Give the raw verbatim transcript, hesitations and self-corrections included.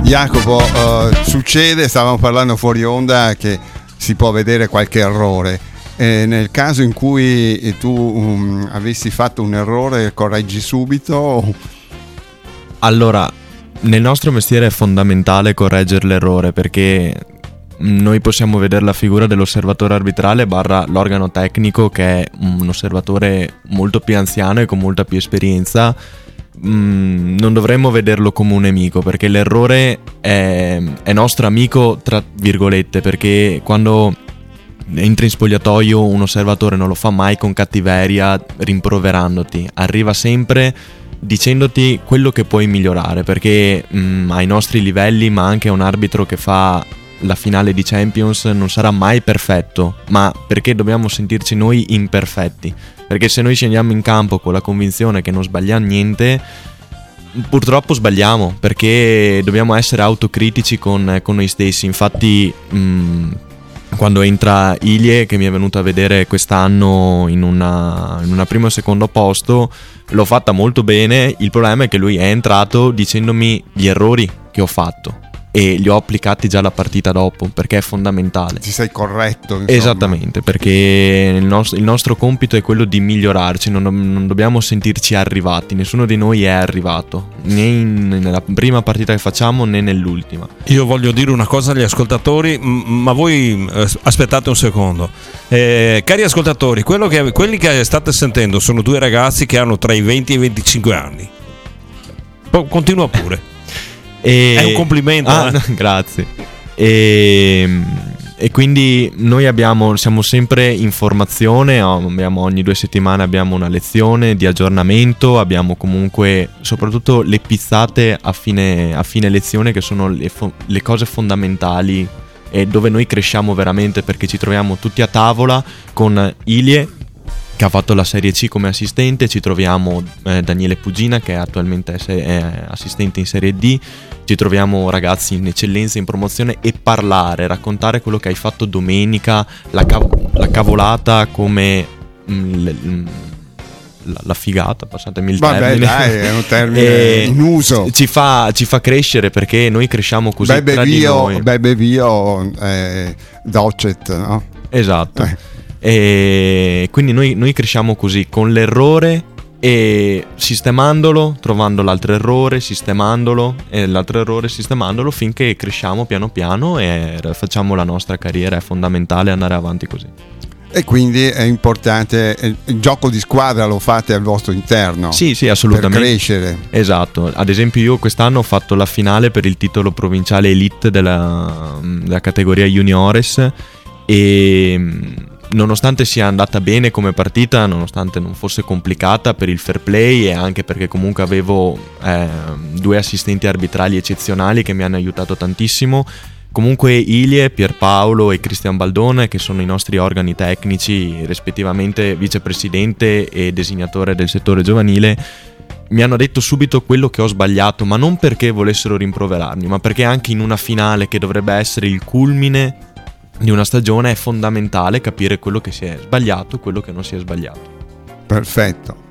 Jacopo, uh, succede, stavamo parlando fuori onda, che si può vedere qualche errore. E nel caso in cui tu um, avessi fatto un errore, correggi subito? Allora, nel nostro mestiere è fondamentale correggere l'errore, perché noi possiamo vedere la figura dell'osservatore arbitrale barra l'organo tecnico, che è un osservatore molto più anziano e con molta più esperienza. Mm, non dovremmo vederlo come un nemico, perché l'errore è, è nostro amico tra virgolette, perché quando entri in spogliatoio un osservatore non lo fa mai con cattiveria rimproverandoti, arriva sempre dicendoti quello che puoi migliorare, perché mm, ai nostri livelli, ma anche un arbitro che fa la finale di Champions non sarà mai perfetto, ma perché dobbiamo sentirci noi imperfetti, perché se noi scendiamo in campo con la convinzione che non sbagliamo niente, purtroppo sbagliamo, perché dobbiamo essere autocritici con, con noi stessi. Infatti mh, quando entra Ilie, che mi è venuto a vedere quest'anno in una, in una primo e secondo posto, l'ho fatta molto bene. Il problema è che lui è entrato dicendomi gli errori che ho fatto e li ho applicati già la partita dopo, perché è fondamentale. Ti sei corretto, insomma. Esattamente, perché il nostro, il nostro compito è quello di migliorarci, non, non dobbiamo sentirci arrivati, nessuno di noi è arrivato, né in, nella prima partita che facciamo né nell'ultima. Io voglio dire una cosa agli ascoltatori, ma voi aspettate un secondo. Eh, cari ascoltatori, quello che, quelli che state sentendo sono due ragazzi che hanno tra i venti e i venticinque anni. Continua pure. E... è un complimento. Ah, eh? no, grazie. E... e quindi noi abbiamo, siamo sempre in formazione, abbiamo, ogni due settimane abbiamo una lezione di aggiornamento, abbiamo comunque soprattutto le pizzate a fine, a fine lezione, che sono le, fo- le cose fondamentali e dove noi cresciamo veramente, perché ci troviamo tutti a tavola con Ilie, che ha fatto la Serie C come assistente, ci troviamo eh, Daniele Pugina, che attualmente è, se- è assistente in Serie D, ci troviamo ragazzi in eccellenza, in promozione, e parlare, raccontare quello che hai fatto domenica, la, cav- la cavolata come mh, l- mh, la, la figata, passatemi il Vabbè, termine. dai, è un termine in uso. Ci fa, ci fa crescere, perché noi cresciamo così Bebe tra di noi. Bebe Vio, eh, Docet, no? Esatto. Eh. E quindi noi, noi cresciamo così, con l'errore e sistemandolo, trovando l'altro errore, sistemandolo e l'altro errore, sistemandolo, finché cresciamo piano piano e facciamo la nostra carriera. È fondamentale andare avanti così. E quindi è importante, il gioco di squadra lo fate al vostro interno. Sì, sì, assolutamente. Per crescere. Esatto. Ad esempio io quest'anno ho fatto la finale per il titolo provinciale elite della, della categoria juniores, e nonostante sia andata bene come partita, nonostante non fosse complicata per il fair play, e anche perché comunque avevo eh, due assistenti arbitrali eccezionali che mi hanno aiutato tantissimo, comunque Ilie, Pierpaolo e Cristian Baldone, che sono i nostri organi tecnici, rispettivamente vicepresidente e designatore del settore giovanile, mi hanno detto subito quello che ho sbagliato, ma non perché volessero rimproverarmi, ma perché anche in una finale che dovrebbe essere il culmine di una stagione è fondamentale capire quello che si è sbagliato e quello che non si è sbagliato. Perfetto.